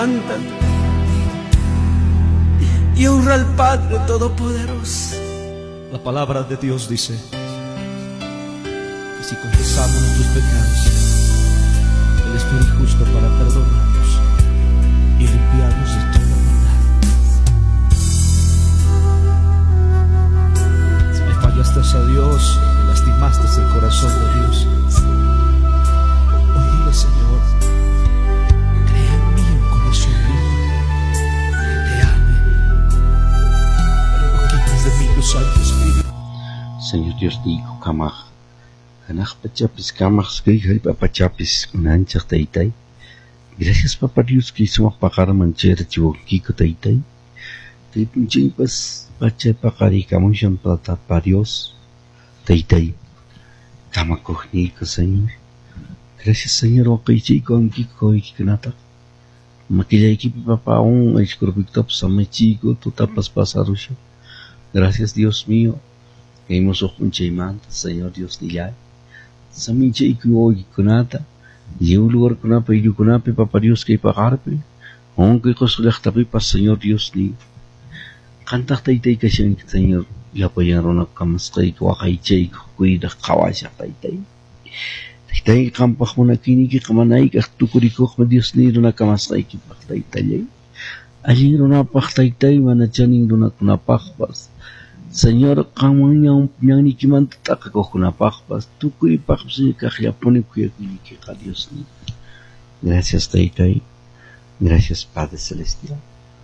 y honra al Padre Todopoderoso. La palabra de Dios dice que si confesamos nuestros pecados, Él es fiel y justo para perdonarnos y limpiarnos de toda maldad. Si le fallaste a Dios y lastimaste el corazón de Dios, hoy dile: Señor, crea en mí un corazón limpio, que te ame, pero no quites de mí tu Santo Espíritu. Señor Dios, digo, kamach, kanach pachapis, kamach, skijay, papachapis, unanchak taytay. Gracias, Papá Dios, que hizo pagar manchera chivoquico taytay. Tay punchimpas, pacha pagari, kamushan plata, Papá Dios, taytay. Kamakojnico, Señor. Gracias, Señor, wakaychiko ang kiko ikikanata. Makilay kipi papá un escorpictop samechico, tu tapas pasarusho. Gracias, Dios mío. Que hemos ojunchaimanta, Señor Dios nilay. Saminchaiku hoy kunata. Y un lugar kunape y kunape, Papá Dios, que pagarpe. Aunque cosulachtape pa, Señor Dios ni. Cantak taytay kasyan, Señor. Y apoyaron a kamaskay wakaychay kuida kawasya taytay. Taytay kampach mo na kiniki kamanay kaktukuriko kama Dios ni ro na kamaskay kipak taytay. Allí ro na pak taytay manachaning ro na kunapakpas. Señor, kamanyang ni kimantaka ko kunapakpas. Tukuri pakpsi kakyapone kuya kuniki ka Dios ni. Gracias taytay. Gracias Padre Celestial.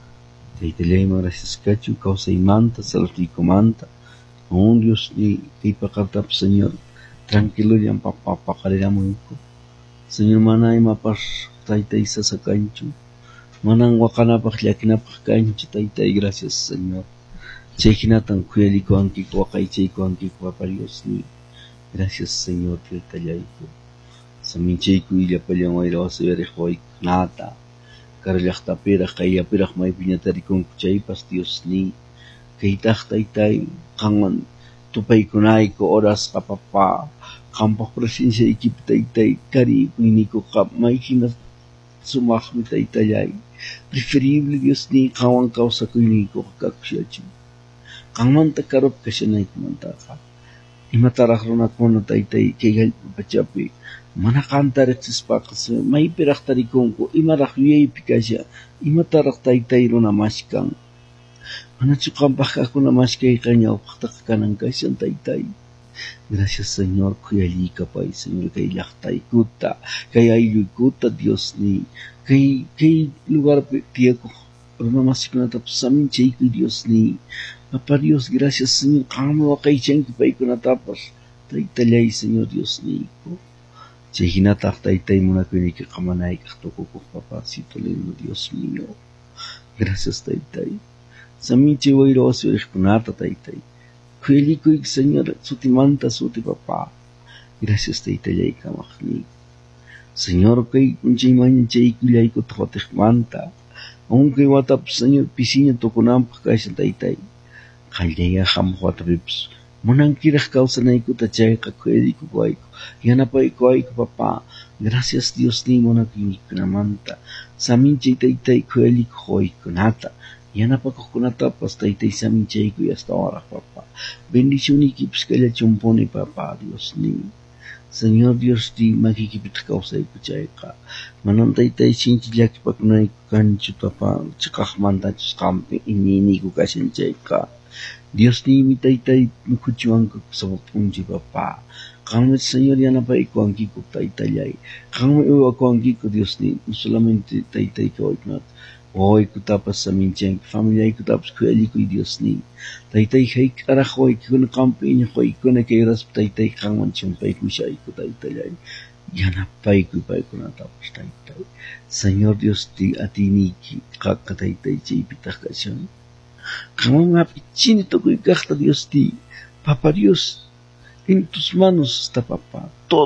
Taytay mo gracias kachu kausa imanta salatico manta. Un Dios ni ipakartap Señor. Tranquilo yang papá pakarela mo. Señor manay mapas taytay sa kanchu. Manang wakana pakyakina pakanchu taytay. Gracias Señor. Chekinatan kuyaliko ang kiko wakay cheko ang kiko Papá Dios ni. Gracias Señor taytayko. Sa mincheko ila palyang wayro sa yarehoy nata. Karalakta pera kaya pera may pinyatarikong kuchay pas Dios ni. Kaitak taytay kangan tupay kunay ko oras ka papa. Kampak presensya ikip taytay kari piniko ka may kinat sumakmi taytayay. Preferible Dios ni kawang kaw sa kuniko kakaksyachim. Kang manta karop kasi na ikumanta ka. Imatarak ron at mo na taytay kaya pachapi. Manakanta reksis pa kasi may pirak tarikong ko. Imarak yay pikasya. Imatarak taytay ron na maskang. Manatsukang baka ako na maskay kanya. Upaktak ka ng kasyan taytay. Gracias Señor. Kuya lika pa Señor. Kay laktay kuta. Kaya iluy kuta Dios ni. Kay lugar tiya ko. Ron na maskang natapos sa amin chay ko Dios ni. Papá Dios, gracias Señor. Kamo wakay chay kipay ko natapos. Taytalay Señor Dios ni ko. Chay hinatak taytay mo na kunikikamanay kaktukukuk Papá. Situloy mo Dios mío. Gracias taytay. Sa amin chay wayro sa kunata taytay. Kuyaliko Señor. Suti manta suti Papá. Gracias taytalay kamakni. Señor kay kunchay man chay kulay ko takotik manta. Aunque watap Señor pisinya tokunampak kay sa taytay. Kaya hamhuat rips. Munang kirah kausa na iko tachay kakwedi ko buhay ko. Yan pa iko ay ko Papa. Gracias Dios ni mo na kinik namanta. Sa amin chay taytay kweli ko hoy ko nata. Yan pa ko kunatapas taytay sa amin chay ko hasta oras Papa. Bendisyon ni kips kaya chumpon ni Papa Dios ni. Señor Dios di makikipit kausa iko chay ka. Manantay tayo sinchilyak pagkunay ko kancho Papa. Tsakak manta tskampi inini ko kasi chay ka. Dios ni imitay tayo nukuchuan ko sa pupunji Papa. Kami Señor yan pa iko ang kiko taytayay. Kami ako ang kiko Dios ni. Solamente taytay ko ikmat. Hoy ko tapas sa mincheng. Familia ko tapas ko ali ko Dios ni. Taytay kay karakoy ko na kampi niya ko iko na kay ras taytay kang manchumpay ko siya iko taytayay. Yan pa iko na tapos taytay. Señor Dios ti atiniki kakataytay chay pitak kasyon. Kamo nga pichin ito ko ikakta Dios ti. Papa Dios, en tus manos está Papá.